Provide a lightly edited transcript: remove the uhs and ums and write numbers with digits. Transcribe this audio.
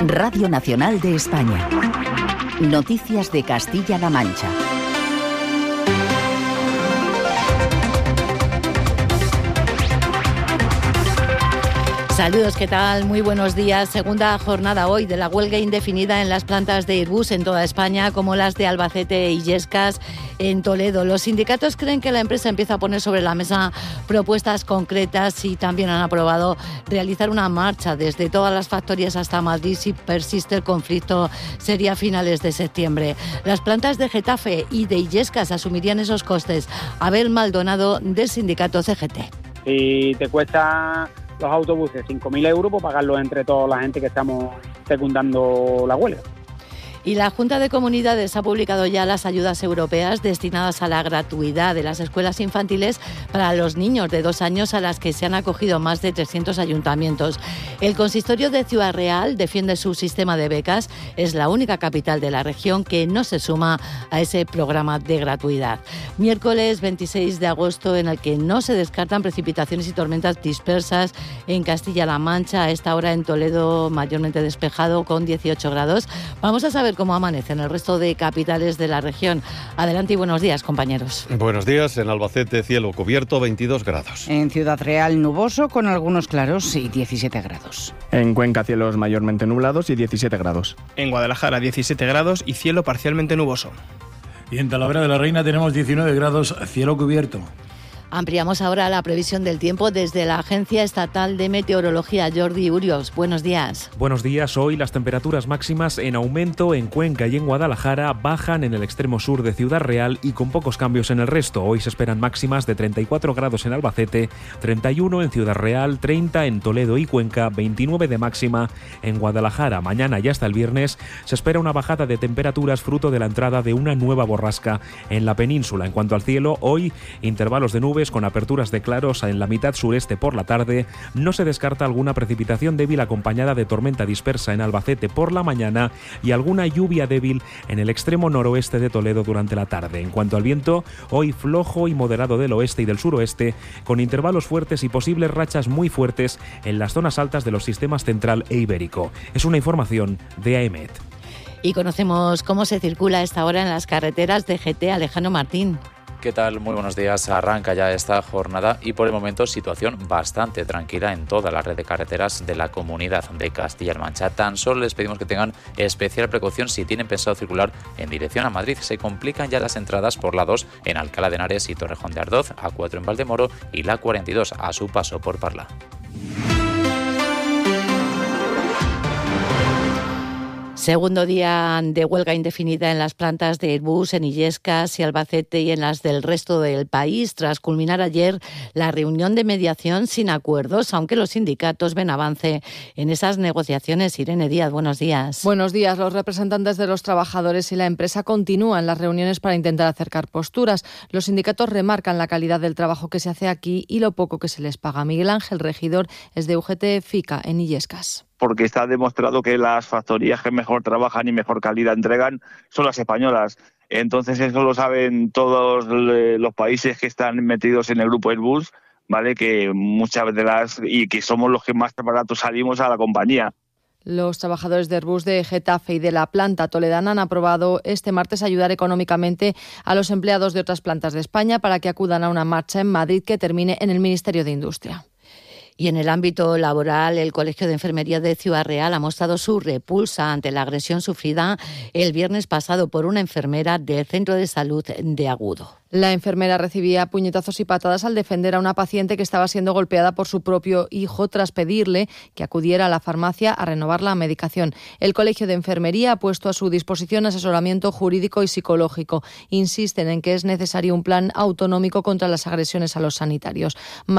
Radio Nacional de España. Noticias de Castilla-La Mancha. Saludos, ¿qué tal? Muy buenos días. Segunda jornada hoy de la huelga indefinida en las plantas de Airbus en toda España, como las de Albacete y Illescas en Toledo. Los sindicatos creen que la empresa empieza a poner sobre la mesa propuestas concretas y también han aprobado realizar una marcha desde todas las factorías hasta Madrid si persiste el conflicto. Sería a finales de septiembre. Las plantas de Getafe y de Illescas asumirían esos costes. Abel Maldonado, del sindicato CGT. Si te cuesta los autobuses 5.000 euros, pues pagarlos entre toda la gente que estamos secundando la huelga. Y la Junta de Comunidades ha publicado ya las ayudas europeas destinadas a la gratuidad de las escuelas infantiles para los niños de 2 años, a las que se han acogido más de 300 ayuntamientos. El consistorio de Ciudad Real defiende su sistema de becas. Es la única capital de la región que no se suma a ese programa de gratuidad. Miércoles 26 de agosto, en el que no se descartan precipitaciones y tormentas dispersas en Castilla-La Mancha. A esta hora en Toledo mayormente despejado con 18 grados. Vamos a saber cómo amanece en el resto de capitales de la región. Adelante y buenos días, compañeros. Buenos días. En Albacete, cielo cubierto, 22 grados. En Ciudad Real, nuboso con algunos claros y 17 grados. En Cuenca, cielos mayormente nublados y 17 grados. En Guadalajara, 17 grados y cielo parcialmente nuboso. Y en Talavera de la Reina tenemos 19 grados, cielo cubierto. Ampliamos ahora la previsión del tiempo desde la Agencia Estatal de Meteorología. Jordi Urios, buenos días. Buenos días. Hoy las temperaturas máximas en aumento en Cuenca y en Guadalajara, bajan en el extremo sur de Ciudad Real y con pocos cambios en el resto. Hoy se esperan máximas de 34 grados en Albacete, 31 en Ciudad Real, 30 en Toledo y Cuenca, 29 de máxima en Guadalajara. Mañana y hasta el viernes se espera una bajada de temperaturas fruto de la entrada de una nueva borrasca en la península. En cuanto al cielo, hoy intervalos de nubes con aperturas de claros en la mitad sureste por la tarde. No se descarta alguna precipitación débil acompañada de tormenta dispersa en Albacete por la mañana y alguna lluvia débil en el extremo noroeste de Toledo durante la tarde. En cuanto al viento, hoy flojo y moderado del oeste y del suroeste, con intervalos fuertes y posibles rachas muy fuertes en las zonas altas de los sistemas central e ibérico. Es una información de AEMET. Y conocemos cómo se circula a esta hora en las carreteras de GT. Alejandro Martín. ¿Qué tal? Muy buenos días. Arranca ya esta jornada y por el momento situación bastante tranquila en toda la red de carreteras de la comunidad de Castilla-La Mancha. Tan solo les pedimos que tengan especial precaución si tienen pensado circular en dirección a Madrid. Se complican ya las entradas por la 2 en Alcalá de Henares y Torrejón de Ardoz, A4 en Valdemoro y la 42 a su paso por Parla. Segundo día de huelga indefinida en las plantas de Airbus, en Illescas y Albacete y en las del resto del país, tras culminar ayer la reunión de mediación sin acuerdos, aunque los sindicatos ven avance en esas negociaciones. Irene Díaz, buenos días. Buenos días. Los representantes de los trabajadores y la empresa continúan las reuniones para intentar acercar posturas. Los sindicatos remarcan la calidad del trabajo que se hace aquí y lo poco que se les paga. Miguel Ángel Regidor es de UGT FICA en Illescas. Porque está demostrado que las factorías que mejor trabajan y mejor calidad entregan son las españolas. Entonces eso lo saben todos los países que están metidos en el grupo Airbus, ¿vale? Que muchas de las y que somos los que más baratos salimos a la compañía. Los trabajadores de Airbus de Getafe y de la planta toledana han aprobado este martes ayudar económicamente a los empleados de otras plantas de España para que acudan a una marcha en Madrid que termine en el Ministerio de Industria. Y en el ámbito laboral, el Colegio de Enfermería de Ciudad Real ha mostrado su repulsa ante la agresión sufrida el viernes pasado por una enfermera del Centro de Salud de Agudo. La enfermera recibía puñetazos y patadas al defender a una paciente que estaba siendo golpeada por su propio hijo tras pedirle que acudiera a la farmacia a renovar la medicación. El Colegio de Enfermería ha puesto a su disposición asesoramiento jurídico y psicológico. Insisten en que es necesario un plan autonómico contra las agresiones a los sanitarios.